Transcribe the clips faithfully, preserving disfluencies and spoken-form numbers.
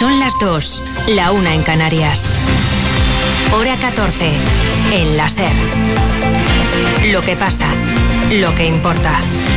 Son las dos, la una en Canarias. Hora catorce, en la SER. Lo que pasa, lo que importa.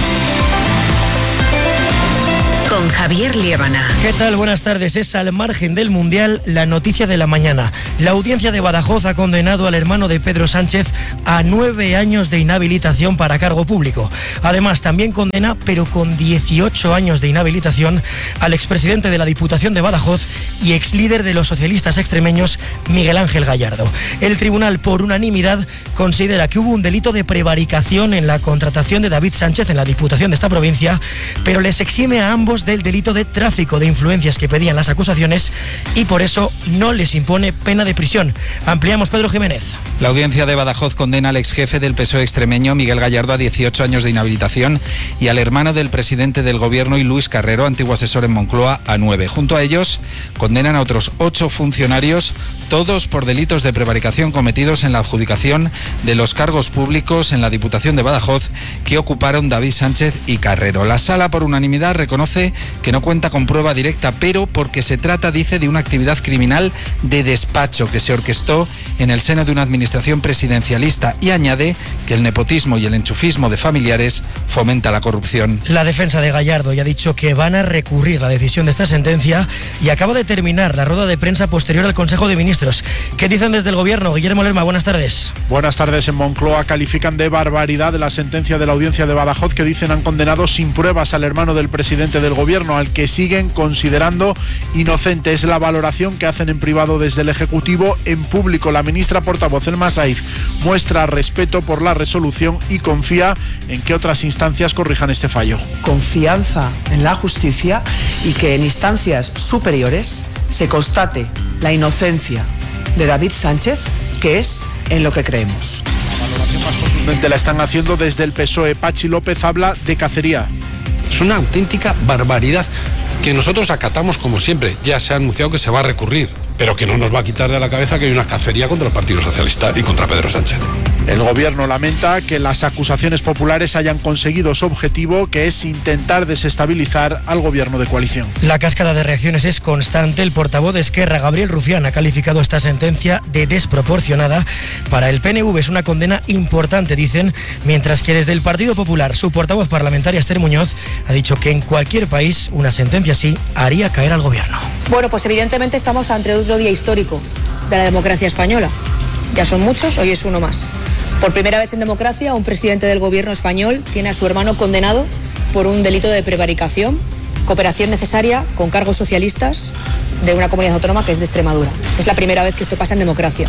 Con Javier Liébana. ¿Qué tal? Buenas tardes. Es al margen del Mundial la noticia de la mañana. La audiencia de Badajoz ha condenado al hermano de Pedro Sánchez a nueve años de inhabilitación para cargo público. Además, también condena, pero con dieciocho años de inhabilitación, al expresidente de la Diputación de Badajoz y exlíder de los socialistas extremeños, Miguel Ángel Gallardo. El tribunal, por unanimidad, considera que hubo un delito de prevaricación en la contratación de David Sánchez en la Diputación de esta provincia, pero les exime a ambos del delito de tráfico de influencias que pedían las acusaciones y por eso no les impone pena de prisión. Ampliamos, Pedro Jiménez. La audiencia de Badajoz condena al exjefe del P S O E extremeño, Miguel Gallardo, a dieciocho años de inhabilitación y al hermano del presidente del gobierno y Luis Carrero, antiguo asesor en Moncloa, a nueve. Junto a ellos condenan a otros ocho funcionarios, todos por delitos de prevaricación cometidos en la adjudicación de los cargos públicos en la Diputación de Badajoz que ocuparon David Sánchez y Carrero. La sala, por unanimidad, reconoce que no cuenta con prueba directa, pero porque se trata, dice, de una actividad criminal de despacho que se orquestó en el seno de una administración presidencialista y añade que el nepotismo y el enchufismo de familiares fomenta la corrupción. La defensa de Gallardo ya ha dicho que van a recurrir la decisión de esta sentencia y acaba de terminar la rueda de prensa posterior al Consejo de Ministros. ¿Qué dicen desde el Gobierno? Guillermo Lerma, buenas tardes. Buenas tardes. En Moncloa califican de barbaridad la sentencia de la audiencia de Badajoz que dicen han condenado sin pruebas al hermano del presidente del Gobierno, al que siguen considerando inocente. Es la valoración que hacen en privado desde el Ejecutivo. En público, la ministra portavoz Elma Saiz muestra respeto por la resolución y confía en que otras instancias corrijan este fallo. Confianza en la justicia y que en instancias superiores se constate la inocencia de David Sánchez, que es en lo que creemos. La valoración más contundente la están haciendo desde el P S O E. Pachi López habla de cacería. Es una auténtica barbaridad que nosotros acatamos como siempre. Ya se ha anunciado que se va a recurrir, pero que no nos va a quitar de la cabeza que hay una cacería contra el Partido Socialista y contra Pedro Sánchez. El Gobierno lamenta que las acusaciones populares hayan conseguido su objetivo, que es intentar desestabilizar al Gobierno de coalición. La cascada de reacciones es constante. El portavoz de Esquerra, Gabriel Rufián, ha calificado esta sentencia de desproporcionada. Para el P N V es una condena importante, dicen, mientras que desde el Partido Popular, su portavoz parlamentaria, Esther Muñoz, ha dicho que en cualquier país una sentencia así haría caer al Gobierno. Bueno, pues evidentemente estamos ante otro día histórico de la democracia española. Ya son muchos, hoy es uno más. Por primera vez en democracia, un presidente del gobierno español tiene a su hermano condenado por un delito de prevaricación, cooperación necesaria con cargos socialistas de una comunidad autónoma que es de Extremadura. Es la primera vez que esto pasa en democracia.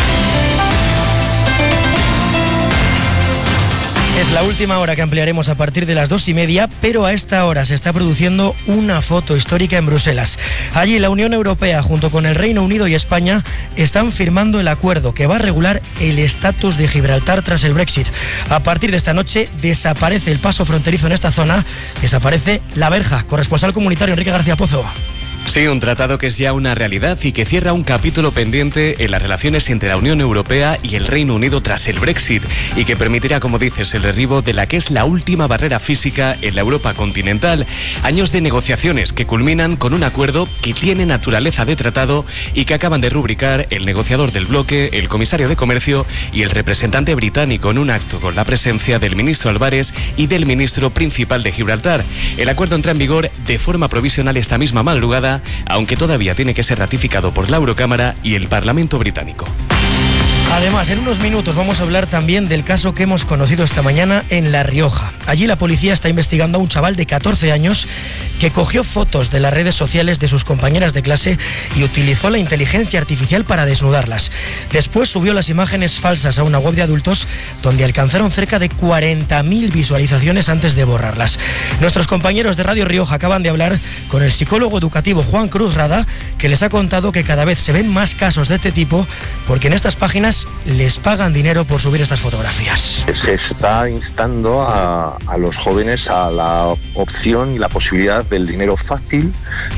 Es la última hora que ampliaremos a partir de las dos y media, pero a esta hora se está produciendo una foto histórica en Bruselas. Allí la Unión Europea, junto con el Reino Unido y España, están firmando el acuerdo que va a regular el estatus de Gibraltar tras el Brexit. A partir de esta noche desaparece el paso fronterizo en esta zona, desaparece la verja. Corresponsal comunitario Enrique García Pozo. Sí, un tratado que es ya una realidad y que cierra un capítulo pendiente en las relaciones entre la Unión Europea y el Reino Unido tras el Brexit y que permitirá, como dices, el derribo de la que es la última barrera física en la Europa continental. Años de negociaciones que culminan con un acuerdo que tiene naturaleza de tratado y que acaban de rubricar el negociador del bloque, el comisario de Comercio y el representante británico en un acto con la presencia del ministro Álvarez y del ministro principal de Gibraltar. El acuerdo entra en vigor de forma provisional esta misma madrugada, aunque todavía tiene que ser ratificado por la Eurocámara y el Parlamento británico. Además, en unos minutos vamos a hablar también del caso que hemos conocido esta mañana en La Rioja. Allí la policía está investigando a un chaval de catorce años que cogió fotos de las redes sociales de sus compañeras de clase y utilizó la inteligencia artificial para desnudarlas. Después subió las imágenes falsas a una web de adultos donde alcanzaron cerca de cuarenta mil visualizaciones antes de borrarlas. Nuestros compañeros de Radio Rioja acaban de hablar con el psicólogo educativo Juan Cruz Rada, que les ha contado que cada vez se ven más casos de este tipo porque en estas páginas les pagan dinero por subir estas fotografías. Se está instando a, a los jóvenes a la opción y la posibilidad del dinero fácil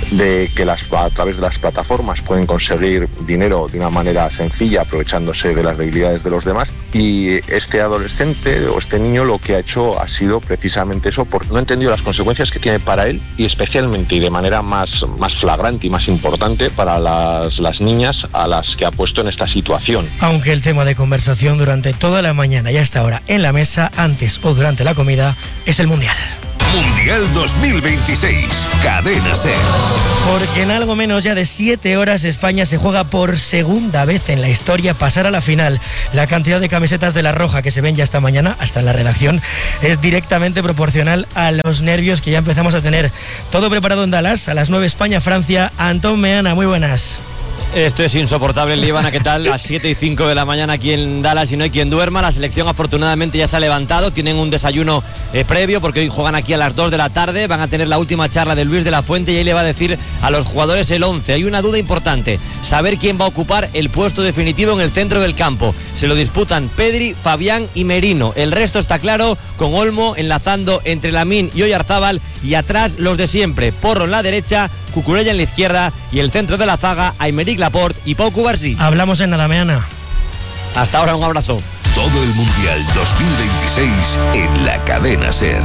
de que las, a través de las plataformas pueden conseguir dinero de una manera sencilla, aprovechándose de las debilidades de los demás. Y este adolescente o este niño lo que ha hecho ha sido precisamente eso, porque no ha entendido las consecuencias que tiene para él y especialmente y de manera más, más flagrante y más importante para las, las niñas a las que ha puesto en esta situación. Aunque el tema de conversación durante toda la mañana y hasta ahora en la mesa, antes o durante la comida, es el Mundial. Mundial dos mil veintiséis, Cadena SER. Porque en algo menos ya de siete horas España se juega por segunda vez en la historia pasar a la final. La cantidad de camisetas de la Roja que se ven ya esta mañana, hasta en la redacción, es directamente proporcional a los nervios que ya empezamos a tener. Todo preparado en Dallas, a las nueve España-Francia. Antón Meana, muy buenas. Esto es insoportable, Líbana, ¿qué tal? A las siete y cinco de la mañana aquí en Dallas y no hay quien duerma. La selección afortunadamente ya se ha levantado, tienen un desayuno eh, previo porque hoy juegan aquí a las dos de la tarde, van a tener la última charla de Luis de la Fuente y ahí le va a decir a los jugadores el once. Hay una duda importante, saber quién va a ocupar el puesto definitivo en el centro del campo. Se lo disputan Pedri, Fabián y Merino. El resto está claro, con Olmo enlazando entre Lamine y Oyarzábal y atrás los de siempre, Porro en la derecha, Cucurella en la izquierda y el centro de la zaga, Aymeric Laporte y Pau Cubarsí. Hablamos en nada, Meana. Hasta ahora, un abrazo. Todo el Mundial dos mil veintiséis en la Cadena SER.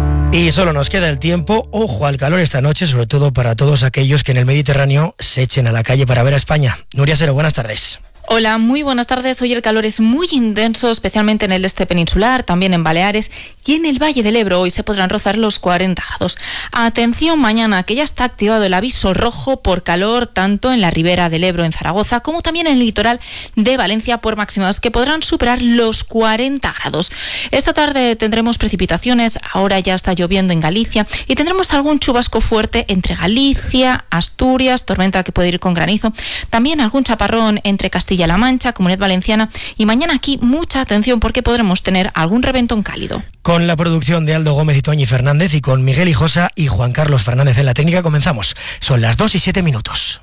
Y solo nos queda el tiempo. Ojo al calor esta noche, sobre todo para todos aquellos que en el Mediterráneo se echen a la calle para ver a España. Nuria Sero, buenas tardes. Hola, muy buenas tardes. Hoy el calor es muy intenso, especialmente en el este peninsular, también en Baleares y en el Valle del Ebro. Hoy se podrán rozar los cuarenta grados. Atención mañana, que ya está activado el aviso rojo por calor, tanto en la ribera del Ebro en Zaragoza, como también en el litoral de Valencia por máximas que podrán superar los cuarenta grados. Esta tarde tendremos precipitaciones, ahora ya está lloviendo en Galicia y tendremos algún chubasco fuerte entre Galicia, Asturias, tormenta que puede ir con granizo, también algún chaparrón entre Castilla-La Mancha, Comunidad Valenciana y mañana aquí mucha atención porque podremos tener algún reventón cálido. Con la producción de Aldo Gómez y Toñi Fernández y con Miguel Hijosa y Juan Carlos Fernández en la técnica comenzamos. Son las dos y siete minutos.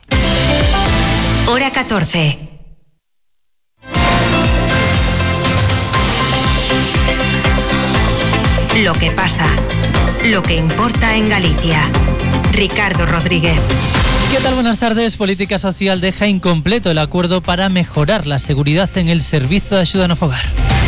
Hora catorce. Lo que pasa, lo que importa en Galicia. Ricardo Rodríguez. ¿Qué tal? Buenas tardes. Política Social deja incompleto el acuerdo para mejorar la seguridad en el servicio de ayuda no fogar.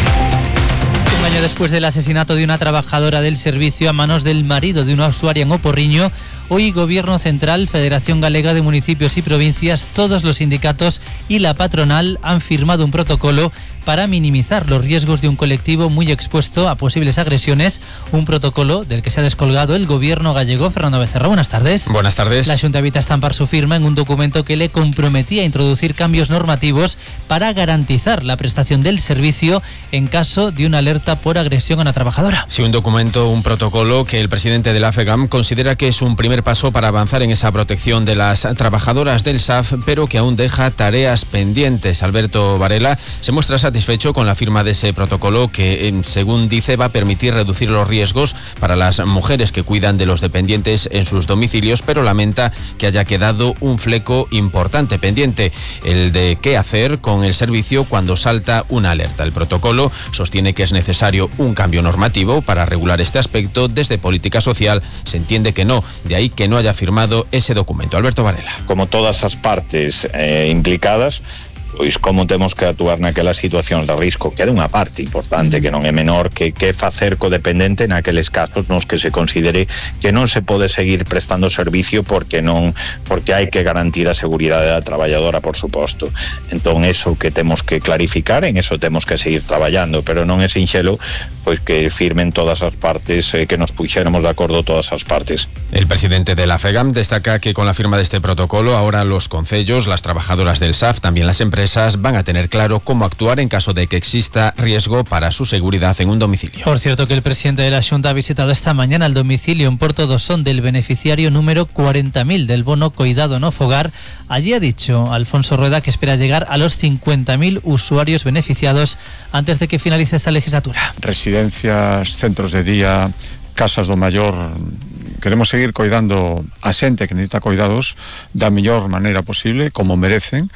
Un año después del asesinato de una trabajadora del servicio a manos del marido de una usuaria en Oporriño, hoy Gobierno Central, Federación Galega de Municipios y Provincias, todos los sindicatos y la patronal han firmado un protocolo para minimizar los riesgos de un colectivo muy expuesto a posibles agresiones. Un protocolo del que se ha descolgado el Gobierno gallego. Fernando Becerra, buenas tardes. Buenas tardes. La Xunta evita estampar su firma en un documento que le comprometía a introducir cambios normativos para garantizar la prestación del servicio en caso de una alerta por agresión a una trabajadora. Sí, un documento, un protocolo que el presidente de la FEGAM considera que es un primer paso para avanzar en esa protección de las trabajadoras del S A F, pero que aún deja tareas pendientes. Alberto Varela se muestra satisfecho con la firma de ese protocolo que, según dice, va a permitir reducir los riesgos para las mujeres que cuidan de los dependientes en sus domicilios, pero lamenta que haya quedado un fleco importante pendiente, el de qué hacer con el servicio cuando salta una alerta. El protocolo sostiene que es necesario un cambio normativo para regular este aspecto. Desde Política Social se entiende que no, de ahí que no haya firmado ese documento. Alberto Varela. Como todas as partes eh, implicadas, pois como temos que actuar naquelas situacións de risco, que é unha parte importante, que non é menor, que que facer co dependente naqueles casos nos que se considere que non se pode seguir prestando servicio porque non porque hai que garantir a seguridade da traballadora, por suposto. Entón, eso que temos que clarificar, en eso temos que seguir traballando, pero non é sinxelo pois que firmen todas as partes, eh, que nos puxéramos de acordo todas as partes. El presidente de la FEGAM destaca que con la firma de este protocolo, ahora los concellos, las trabajadoras del S A F, también las empresas van a tener claro cómo actuar en caso de que exista riesgo para su seguridad en un domicilio. Por cierto, que el presidente de la Xunta ha visitado esta mañana el domicilio en Porto do Son del beneficiario número cuarenta mil del bono Coidado no Fogar. Allí ha dicho Alfonso Rueda que espera llegar a los cincuenta mil usuarios beneficiados antes de que finalice esta legislatura. Residencias, centros de día, casas do maior. Queremos seguir coidando a xente que necesita coidados da mellor maneira posible, como merecen,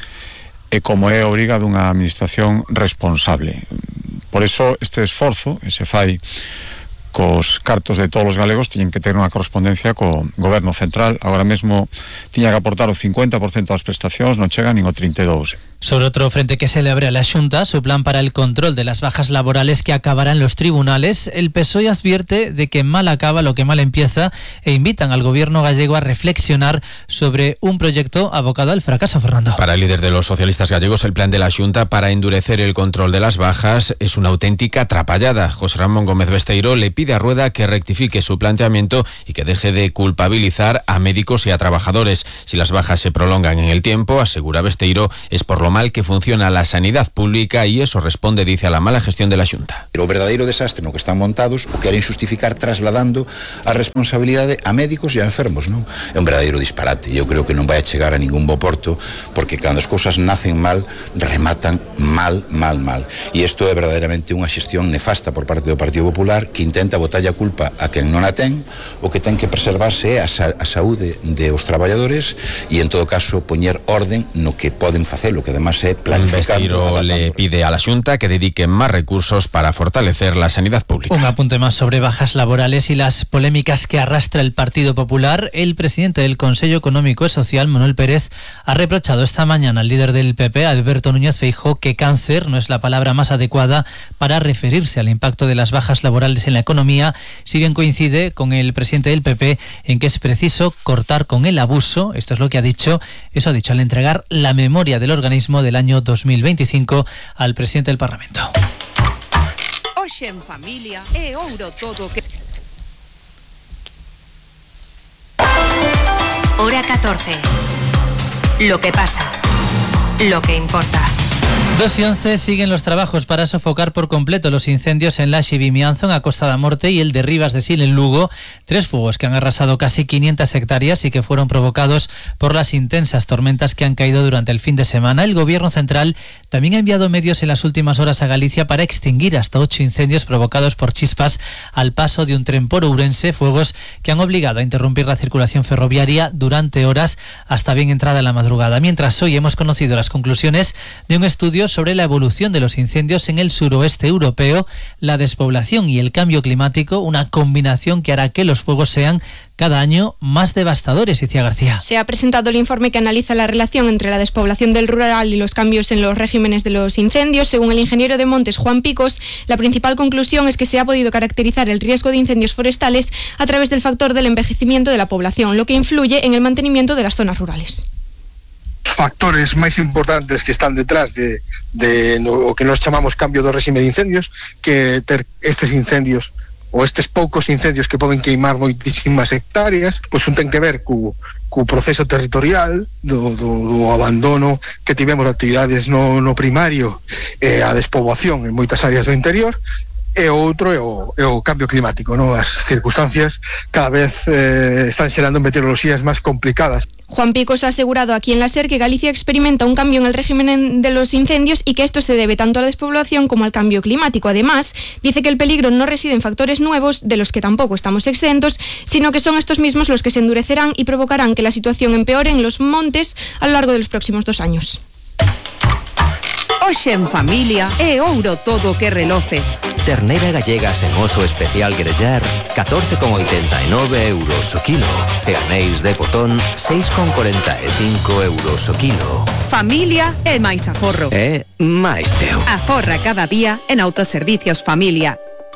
e como é a obriga dunha administración responsable. Por eso este esforzo que se fai cos cartos de todos os galegos tiñen que ter unha correspondencia co goberno central. Agora mesmo tiña que aportar o cincuenta por cento das prestacións, non chega nin o trinta e dous por cento. Sobre otro frente que se le abre a la Xunta, su plan para el control de las bajas laborales que acabará en los tribunales, el P S O E advierte de que mal acaba lo que mal empieza e invitan al gobierno gallego a reflexionar sobre un proyecto abocado al fracaso, Fernando. Para el líder de los socialistas gallegos, el plan de la Xunta para endurecer el control de las bajas es una auténtica atrapallada. José Ramón Gómez Besteiro le pide a Rueda que rectifique su planteamiento y que deje de culpabilizar a médicos y a trabajadores. Si las bajas se prolongan en el tiempo, asegura Besteiro, es por lo mal que funciona la sanidad pública y eso responde, dice, a la mala gestión de la Xunta. O verdadeiro desastre no que están montados o queren xustificar trasladando a responsabilidade a médicos e a enfermos, non? É un verdadeiro disparate. Eu creo que non vai a chegar a ningún bo porto porque cando as cousas nacen mal, rematan mal, mal, mal. E isto é verdadeiramente unha xestión nefasta por parte do Partido Popular que intenta botarlle a culpa a quen non a ten. O que ten que preservarse é a, sa a saúde de os traballadores e en todo caso poñer orden no que poden facelo, que además é planificando. Besteiro le pide a la Xunta que dedique más recursos para fortalecer la sanidad pública. Un apunte más sobre bajas laborales y las polémicas que arrastra el Partido Popular. El presidente del Consejo Económico y Social, Manuel Pérez, ha reprochado esta mañana al líder del P P, Alberto Núñez Feijóo, que cáncer no es la palabra más adecuada para referirse al impacto de las bajas laborales en la economía, si bien coincide con el presidente del P P en que es preciso cortar con el abuso. Esto es lo que ha dicho, eso ha dicho al entregar la memoria del organismo del año dos mil veinticinco al presidente del Parlamento. Hoxe en familia é ouro todo que... Hora catorce. Lo que pasa. Lo que importa. dos y once siguen los trabajos para sofocar por completo los incendios en Laxe y Vimianzo, en Costa da Morte, y el de Rivas de Sil, en Lugo. Tres fuegos que han arrasado casi quinientas hectáreas y que fueron provocados por las intensas tormentas que han caído durante el fin de semana. El Gobierno central también ha enviado medios en las últimas horas a Galicia para extinguir hasta ocho incendios provocados por chispas al paso de un tren por Ourense, fuegos que han obligado a interrumpir la circulación ferroviaria durante horas hasta bien entrada la madrugada. Mientras hoy hemos conocido las conclusiones de un estudio sobre la evolución de los incendios en el suroeste europeo, la despoblación y el cambio climático, una combinación que hará que los fuegos sean cada año más devastadores. Icía García. Se ha presentado el informe que analiza la relación entre la despoblación del rural y los cambios en los regímenes de los incendios. Según el ingeniero de montes Juan Picos, la principal conclusión es que se ha podido caracterizar el riesgo de incendios forestales a través del factor del envejecimiento de la población, lo que influye en el mantenimiento de las zonas rurales. Factores máis importantes que están detrás de, de no, o que nos chamamos cambio do réxime de incendios, que ter estes incendios ou estes poucos incendios que poden queimar moitísimas hectáreas, pois un ten que ver co, co proceso territorial do, do, do abandono que tivemos de actividades no, no primario, e a despoboación en moitas áreas do interior. E o outro é o, é o cambio climático, ¿no? As circunstancias cada vez eh, están xerando meteoroloxías máis complicadas. Juan Picos ha asegurado aquí en la SER que Galicia experimenta un cambio en el régimen de los incendios y que esto se debe tanto a la despoblación como al cambio climático. Además, dice que el peligro no reside en factores nuevos, de los que tampoco estamos exentos, sino que son estos mismos los que se endurecerán y provocarán que la situación empeore en los montes a lo largo de los próximos dos años. Hoxe en familia é ouro todo que reloce. Ternera gallega sen oso especial grellar, catorce con oitenta e nove euros o kilo. E anéis de botón, seis con cuarenta e cinco euros o kilo. Familia é máis aforro. É máis teu. Aforra cada día en Autoservicios Familia.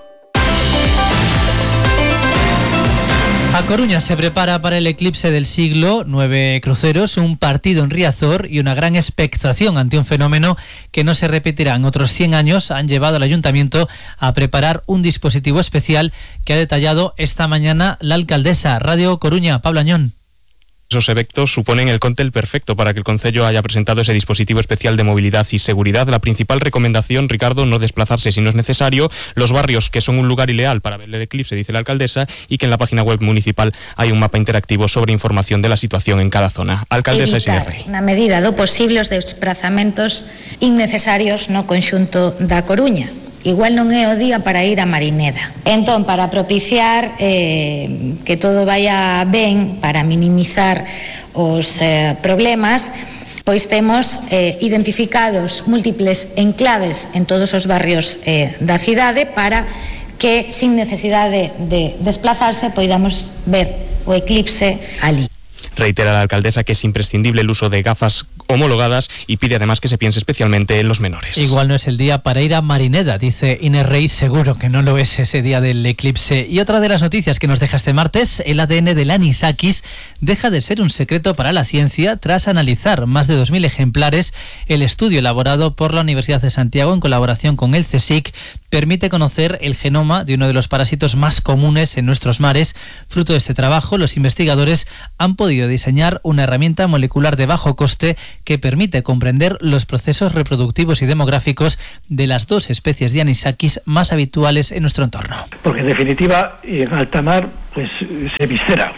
A Coruña se prepara para el eclipse del siglo, nueve cruceros, un partido en Riazor y una gran expectación ante un fenómeno que no se repetirá en otros cien años. Han llevado al ayuntamiento a preparar un dispositivo especial que ha detallado esta mañana la alcaldesa. Radio Coruña, Pablo Añón. Esos eventos suponen el cóctel perfecto para que el Concello haya presentado ese dispositivo especial de movilidad y seguridad. La principal recomendación, Ricardo, no desplazarse si no es necesario. Los barrios, que son un lugar ideal para ver el eclipse, dice la alcaldesa, y que en la página web municipal hay un mapa interactivo sobre información de la situación en cada zona. Alcaldesa Evitar, Esilia Rey. na medida do posible, os desplazamentos innecesarios no conxunto da Coruña. Igual non é o día para ir a Marineda. Entón, para propiciar eh, que todo vaya ben, para minimizar os eh, problemas, pois temos eh, identificados múltiples enclaves en todos os barrios eh, da cidade para que sin necesidade de desplazarse poidamos ver o eclipse ali. Reitera la alcaldesa que es imprescindible el uso de gafas homologadas y pide además que se piense especialmente en los menores. Igual no es el día para ir a Marineda, dice Inés Rey, seguro que no lo es ese día del eclipse. Y otra de las noticias que nos deja este martes, el A D N del anisakis deja de ser un secreto para la ciencia tras analizar más de dos mil ejemplares. El estudio elaborado por la Universidad de Santiago en colaboración con el CSIC permite conocer el genoma de uno de los parásitos más comunes en nuestros mares. Fruto de este trabajo, los investigadores han podido diseñar una herramienta molecular de bajo coste que permite comprender los procesos reproductivos y demográficos de las dos especies de anisakis más habituales en nuestro entorno. Porque en definitiva, en alta mar, pues se viscera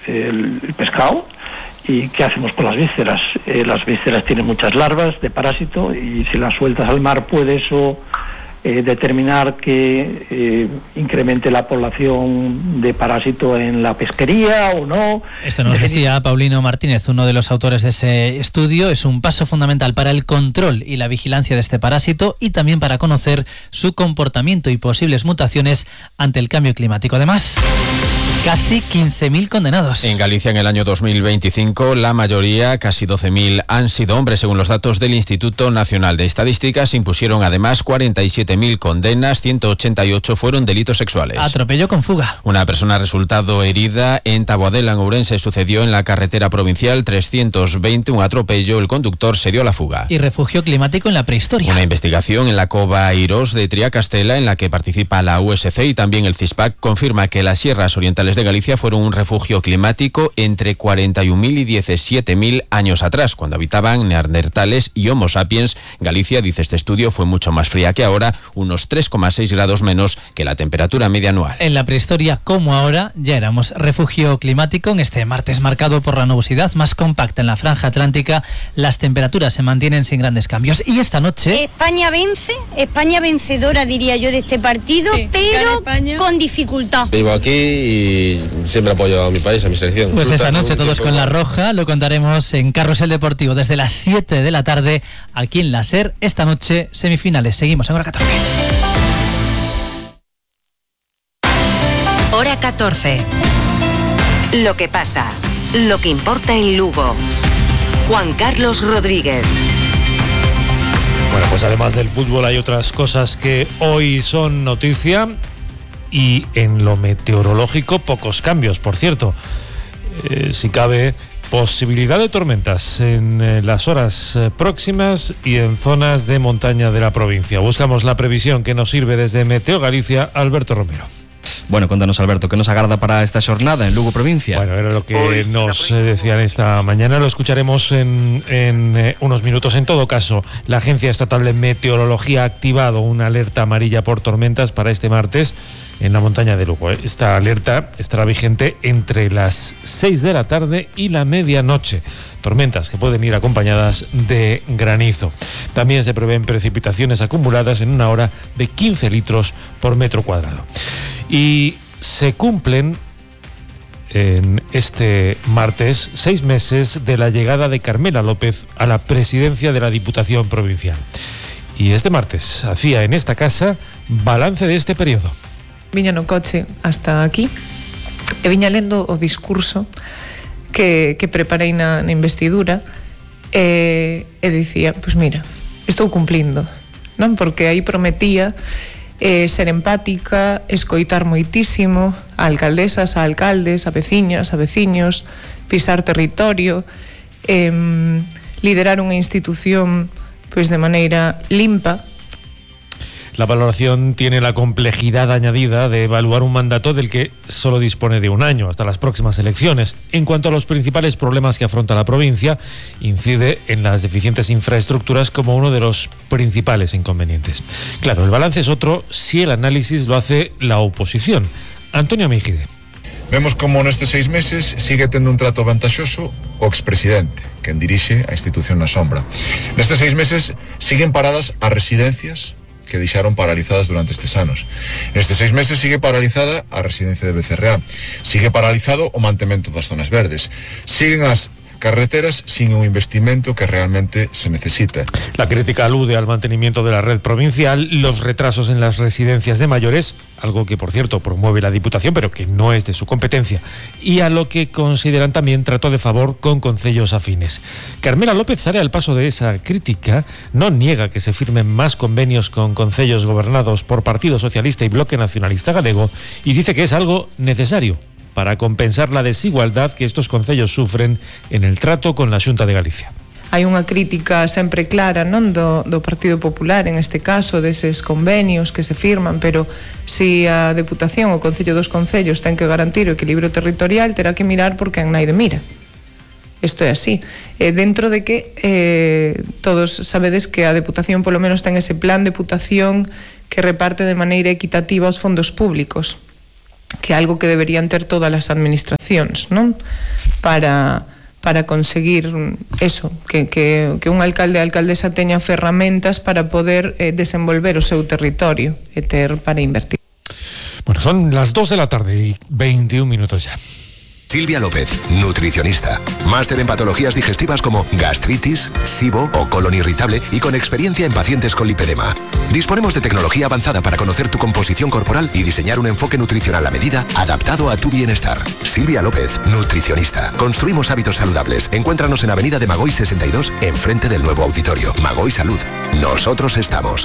el pescado. ¿Y qué hacemos con las vísceras? Eh, las vísceras tienen muchas larvas de parásito y si las sueltas al mar puede eso Eh, determinar que eh, incremente la población de parásito en la pesquería o no. Esto nos decía Paulino Martínez, uno de los autores de ese estudio. Es un paso fundamental para el control y la vigilancia de este parásito y también para conocer su comportamiento y posibles mutaciones ante el cambio climático. Además, casi quince mil condenados. En Galicia en el año dos mil veinticinco, la mayoría, casi doce mil, han sido hombres. Según los datos del Instituto Nacional de Estadísticas, impusieron además cuarenta y siete mil condenas, ciento ochenta y ocho fueron delitos sexuales. Atropello con fuga. Una persona ha resultado herida en Taboadela, en Ourense. Sucedió en la carretera provincial trescientos veinte, un atropello. El conductor se dio a la fuga. Y refugio climático en la prehistoria. Una investigación en la cova Irós de Triacastela, en la que participa la U S C y también el CISPAC, confirma que las sierras orientales de Galicia fueron un refugio climático entre cuarenta y un mil y diecisiete mil años atrás, cuando habitaban neandertales y Homo sapiens. Galicia, dice este estudio, fue mucho más fría que ahora, unos tres coma seis grados menos que la temperatura media anual. En la prehistoria, como ahora, ya éramos refugio climático. En este martes marcado por la nubosidad más compacta en la franja atlántica, las temperaturas se mantienen sin grandes cambios. Y esta noche... España vence, España vencedora, diría yo, de este partido, sí, pero con dificultad. Vivo aquí y siempre apoyo a mi país, a mi selección. Pues esta noche todos con la roja, lo contaremos en Carrusel Deportivo desde las siete de la tarde, aquí en la SER. Esta noche, semifinales. Seguimos en hora catorce. Hora catorce. Lo que pasa, lo que importa en Lugo. Juan Carlos Rodríguez. Bueno, pues además del fútbol hay otras cosas que hoy son noticia y en lo meteorológico pocos cambios, por cierto. Eh, si cabe, posibilidad de tormentas en eh, las horas eh, próximas y en zonas de montaña de la provincia. Buscamos la previsión que nos sirve desde Meteo Galicia, Alberto Romero. Bueno, contanos, Alberto, ¿qué nos agarda para esta jornada en Lugo provincia? Bueno, era lo que Hoy, nos eh, decían esta mañana, lo escucharemos en, en eh, unos minutos. En todo caso, la Agencia Estatal de Meteorología ha activado una alerta amarilla por tormentas para este martes en la montaña de Lugo. Esta alerta estará vigente entre las seis de la tarde y la medianoche. Tormentas que pueden ir acompañadas de granizo. También se prevén precipitaciones acumuladas en una hora de quince litros por metro cuadrado. Y se cumplen en este martes seis meses de la llegada de Carmela López a la presidencia de la Diputación Provincial. Y este martes hacía en esta casa balance de este periodo. Viña no coche hasta aquí e viña lendo o discurso que, que preparei na, na investidura e, e dicía, pois mira, estou cumplindo, non? Porque aí prometía eh, ser empática, escoitar moitísimo a alcaldesas, a alcaldes, a veciñas, a veciños, pisar territorio, eh, liderar unha institución pois de maneira limpa. La valoración tiene la complejidad añadida de evaluar un mandato del que solo dispone de un año, hasta las próximas elecciones. En cuanto a los principales problemas que afronta la provincia, incide en las deficientes infraestructuras como uno de los principales inconvenientes. Claro, el balance es otro si el análisis lo hace la oposición. Antonio Mejide. Vemos como nestes seis meses sigue tendo un trato vantaxoso o expresidente, quen dirixe a institución na sombra. Nestes seis meses siguen paradas as residencias que deixaron paralizadas durante estes anos. Nestes seis meses sigue paralizada a residencia de Becerreá, sigue paralizado o mantemento das zonas verdes, siguen as carreteras sin un investimento que realmente se necesita. La crítica alude al mantenimiento de la red provincial, los retrasos en las residencias de mayores, algo que por cierto promueve la Diputación pero que no es de su competencia, y a lo que consideran también trato de favor con concellos afines. Carmela López sale al paso de esa crítica, no niega que se firmen más convenios con concellos gobernados por Partido Socialista y Bloque Nacionalista Galego y dice que es algo necesario para compensar la desigualdad que estos concellos sufren en el trato con la Xunta de Galicia. Hai unha crítica sempre clara, non, do, do Partido Popular, en este caso, deses convenios que se firman, pero se si a Deputación ou o Concello dos Concellos ten que garantir o equilibrio territorial, terá que mirar por quen naide mira. Isto é así. Eh, dentro de que eh, todos sabedes que a Deputación polo menos ten ese plan de Deputación que reparte de maneira equitativa os fondos públicos, que é algo que deberían ter todas as administracións, non? Para... para conseguir eso, que, que, que un alcalde e alcaldesa teña ferramentas para poder eh, desenvolver o seu territorio e ter para invertir. Bueno, son las dos de la tarde y veintiún minutos ya. Silvia López, nutricionista, máster en patologías digestivas como gastritis, SIBO o colon irritable y con experiencia en pacientes con lipedema. Disponemos de tecnología avanzada para conocer tu composición corporal y diseñar un enfoque nutricional a medida adaptado a tu bienestar. Silvia López, nutricionista. Construimos hábitos saludables. Encuéntranos en Avenida de Magoy sesenta y dos, enfrente del nuevo auditorio. Magoy Salud. Nosotros estamos.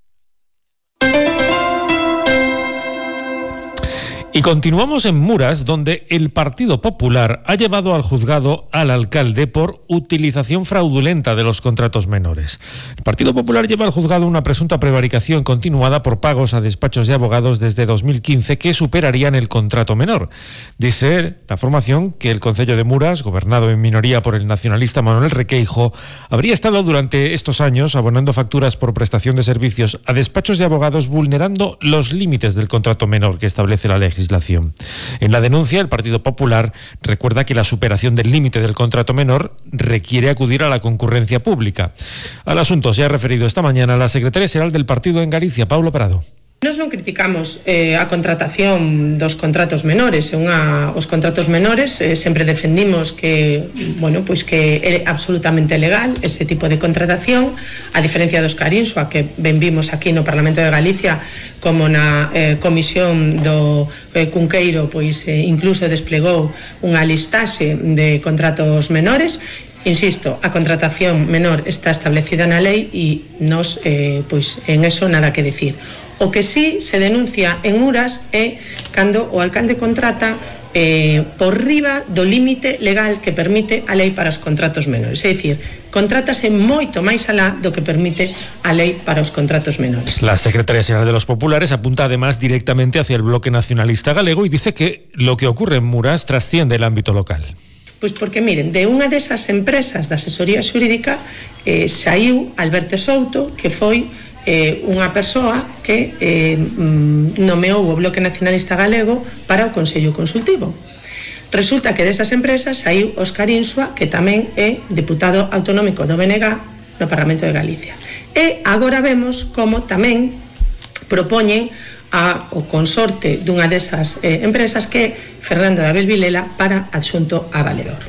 Y continuamos en Muras, donde el Partido Popular ha llevado al juzgado al alcalde por utilización fraudulenta de los contratos menores. El Partido Popular lleva al juzgado una presunta prevaricación continuada por pagos a despachos de abogados desde dos mil quince que superarían el contrato menor. Dice la formación que el concello de Muras, gobernado en minoría por el nacionalista Manuel Requeijo, habría estado durante estos años abonando facturas por prestación de servicios a despachos de abogados vulnerando los límites del contrato menor que establece la legislación. En la denuncia, el Partido Popular recuerda que la superación del límite del contrato menor requiere acudir a la concurrencia pública. Al asunto se ha referido esta mañana la secretaria xeral del partido en Galicia, Paulo Prado. Nos non criticamos eh, a contratación dos contratos menores, unha, os contratos menores eh, sempre defendimos que, bueno, pois que é absolutamente legal ese tipo de contratación, a diferencia dos Carinsoa que ben vimos aquí no Parlamento de Galicia como na eh, comisión do eh, Cunqueiro, pois eh, incluso desplegou unha listaxe de contratos menores. Insisto, a contratación menor está establecida na lei e nos, eh, pois en eso nada que decir. O que sí se denuncia en Muras é cando o alcalde contrata eh, por riba do límite legal que permite a lei para os contratos menores. É dicir, contrátase moito máis alá do que permite a lei para os contratos menores. La secretaria xeral de los Populares apunta además directamente hacia el bloque nacionalista galego y dice que lo que ocurre en Muras trasciende el ámbito local. Pois porque, miren, de unha desas empresas de asesoría xurídica eh, saiu Alberto Souto, que foi eh, unha persoa que eh, nomeou o Bloque Nacionalista Galego para o Consello Consultivo. Resulta que desas empresas saiu Óscar Insua, que tamén é deputado autonómico do B N G no Parlamento de Galicia. E agora vemos como tamén propoñen a o consorte dunha desas eh, empresas que é Fernando David Vilela para adxunto a valedor.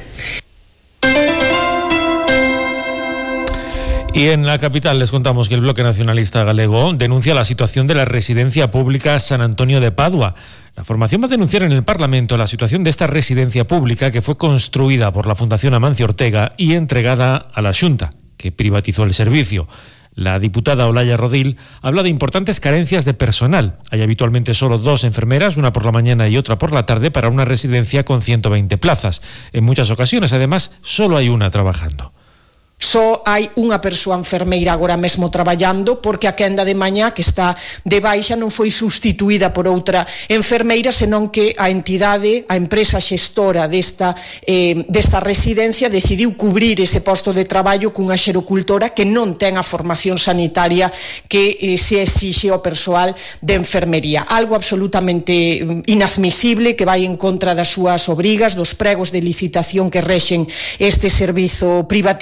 Y en la capital les contamos que el Bloque Nacionalista Galego denuncia la situación de la residencia pública San Antonio de Padua. La formación va a denunciar en el Parlamento la situación de esta residencia pública que fue construida por la Fundación Amancio Ortega y entregada a la Xunta, que privatizó el servicio. La diputada Olaya Rodil habla de importantes carencias de personal. Hay habitualmente solo dos enfermeras, una por la mañana y otra por la tarde, para una residencia con ciento veinte plazas. En muchas ocasiones, además, solo hay una trabajando. Só hai unha persoa enfermeira agora mesmo traballando porque a quenda de mañá que está de baixa non foi sustituída por outra enfermeira, senón que a entidade, a empresa xestora desta, eh, desta residencia decidiu cubrir ese posto de traballo cunha xerocultora que non ten a formación sanitaria que eh, se exixe ao persoal de enfermería. Algo absolutamente inadmisible que vai en contra das súas obrigas, dos pregos de licitación que rexen este servizo privatizado,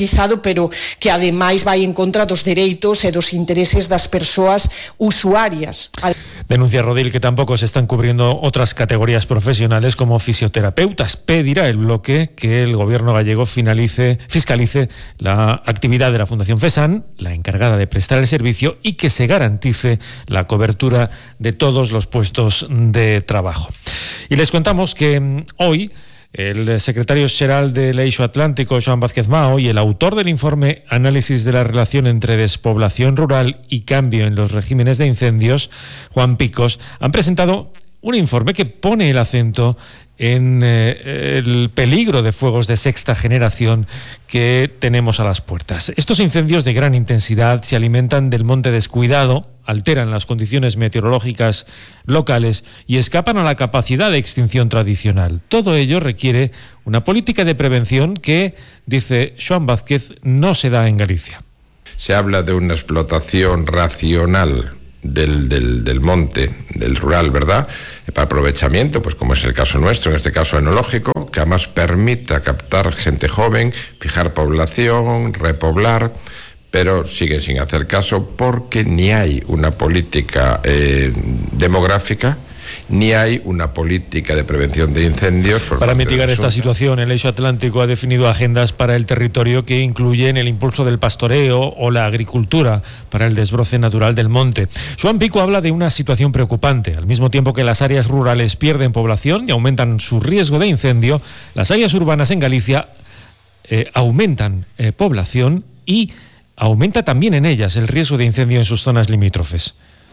pero que ademais vai en contra dos dereitos e dos intereses das persoas usuarias. Denuncia Rodil que tampoco se están cubriendo otras categorías profesionales como fisioterapeutas. Pedirá el bloque que el gobierno gallego finalice, fiscalice la actividad de la Fundación FESAN, la encargada de prestar el servicio, y que se garantice la cobertura de todos los puestos de trabajo. Y les contamos que hoy el secretario xeral del Eixo Atlántico, Xoán Vázquez Mao, y el autor del informe Análisis de la relación entre despoblación rural y cambio en los regímenes de incendios, Juan Picos, han presentado un informe que pone el acento en eh, el peligro de fuegos de sexta generación que tenemos a las puertas. Estos incendios de gran intensidad se alimentan del monte descuidado, alteran las condiciones meteorológicas locales y escapan a la capacidad de extinción tradicional. Todo ello requiere una política de prevención que, dice Xoán Vázquez, no se da en Galicia. Se habla de una explotación racional Del, del, del monte, del rural, ¿verdad? Para aprovechamiento, pues como es el caso nuestro, en este caso enológico, que además permita captar gente joven, fijar población, repoblar, pero siguen sin hacer caso porque ni hay una política eh, demográfica, ni hay una política de prevención de incendios. Para mitigar esta situación, el Eixo Atlántico ha definido agendas para el territorio que incluyen el impulso del pastoreo o la agricultura para el desbroce natural del monte. Xoán Pico habla de una situación preocupante. Al mismo tiempo que las áreas rurales pierden población y aumentan su riesgo de incendio, las áreas urbanas en Galicia eh, aumentan eh, población y aumenta también en ellas el riesgo de incendio en sus zonas limítrofes.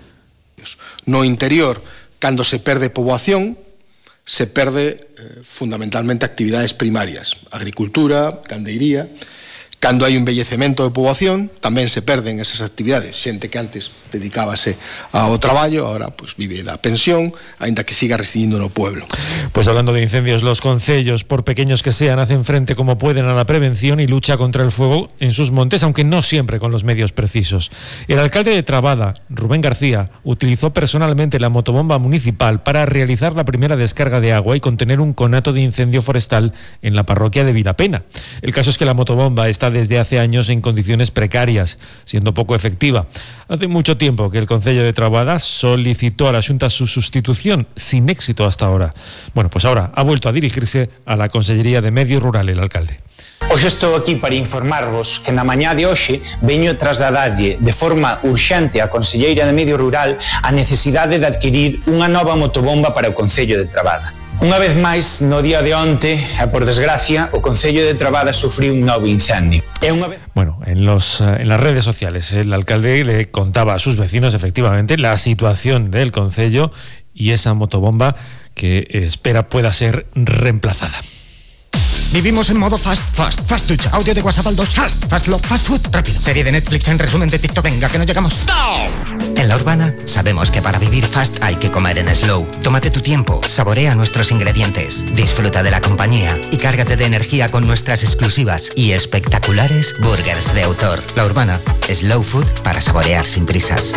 No interior, cando se perde poboación, se perde eh, fundamentalmente actividades primarias, agricultura, gandeiría. Cando hai un envellecemento de poboación, tamén se perden esas actividades. Xente que antes dedicábase ao traballo, ahora pues, vive da pensión, aínda que siga residindo no pueblo. Pues hablando de incendios, los concellos, por pequeños que sean, hacen frente como pueden a la prevención y lucha contra el fuego en sus montes, aunque no siempre con los medios precisos. El alcalde de Trabada, Rubén García, utilizó personalmente la motobomba municipal para realizar la primera descarga de agua y contener un conato de incendio forestal en la parroquia de Vilapena. El caso es que la motobomba está desde hace años en condiciones precarias, siendo poco efectiva. Hace mucho tiempo que el Concello de Trabada solicitó a la Xunta su sustitución, sin éxito hasta ahora. Bueno, pues ahora ha vuelto a dirigirse a la Consellería de Medio Rural el alcalde. Hoxe estou aquí para informarvos que na mañá de hoxe veño trasladarlle de forma urxente á Conselleira de Medio Rural a necesidade de adquirir unha nova motobomba para o Concello de Trabada. Unha vez máis, no día de onte, e por desgracia, o Concello de Trabada sufriu un novo incendio. E unha vez... Bueno, en, los, en las redes sociales el alcalde le contaba a sus vecinos efectivamente la situación del concello y esa motobomba que espera pueda ser reemplazada. Vivimos en modo fast, fast, fast ducha, audio de WhatsApp al dos, fast, fast love, fast food, rápido. Serie de Netflix en resumen de TikTok, venga que no llegamos. ¡Stop! En La Urbana sabemos que para vivir fast hay que comer en slow. Tómate tu tiempo, saborea nuestros ingredientes, disfruta de la compañía y cárgate de energía con nuestras exclusivas y espectaculares burgers de autor. La Urbana, slow food para saborear sin prisas.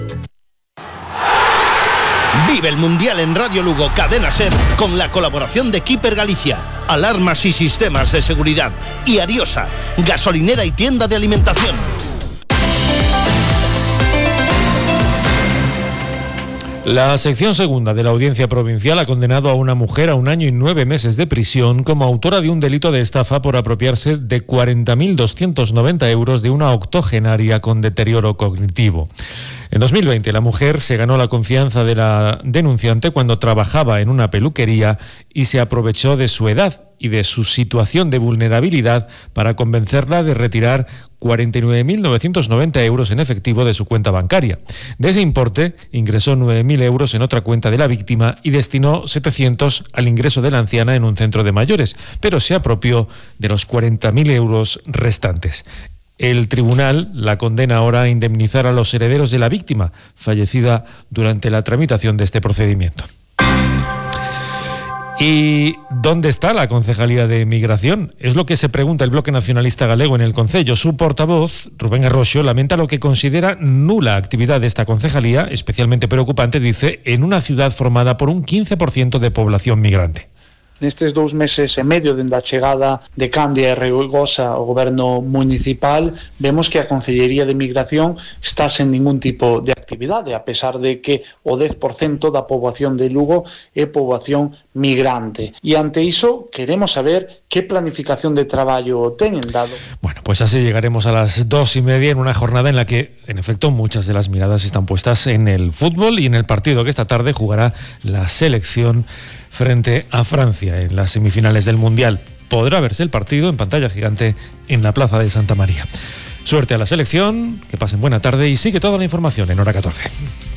Vive el Mundial en Radio Lugo Cadena Ser con la colaboración de Keeper Galicia, Alarmas y Sistemas de Seguridad y Ariosa, gasolinera y tienda de alimentación. La sección segunda de la Audiencia Provincial ha condenado a una mujer a un año y nueve meses de prisión como autora de un delito de estafa por apropiarse de cuarenta mil doscientos noventa euros de una octogenaria con deterioro cognitivo. En dos mil veinte, la mujer se ganó la confianza de la denunciante cuando trabajaba en una peluquería y se aprovechó de su edad y de su situación de vulnerabilidad para convencerla de retirar cuarenta y nueve mil novecientos noventa euros en efectivo de su cuenta bancaria. De ese importe, ingresó nueve mil euros en otra cuenta de la víctima y destinó setecientos al ingreso de la anciana en un centro de mayores, pero se apropió de los cuarenta mil euros restantes. El tribunal la condena ahora a indemnizar a los herederos de la víctima, fallecida durante la tramitación de este procedimiento. ¿Y dónde está la Concejalía de Migración? Es lo que se pregunta el Bloque Nacionalista Galego en el Concello. Su portavoz, Rubén Arroxo, lamenta lo que considera nula actividad de esta concejalía, especialmente preocupante, dice, en una ciudad formada por un quince por ciento de población migrante. Nestes dous meses e medio dende a chegada de Candia e Regosa ao goberno municipal, vemos que a Concellería de Migración está sen ningún tipo de actividade, a pesar de que o dez por cento da poboación de Lugo é poboación migrante. E ante iso, queremos saber que planificación de traballo teñen dado. Bueno, pues así llegaremos a las dos y media en una jornada en la que, en efecto, muchas de las miradas están puestas en el fútbol y en el partido que esta tarde jugará la selección frente a Francia en las semifinales del Mundial. Podrá verse el partido en pantalla gigante en la Plaza de Santa María. Suerte a la selección, que pasen buena tarde y sigue toda la información en Hora catorce.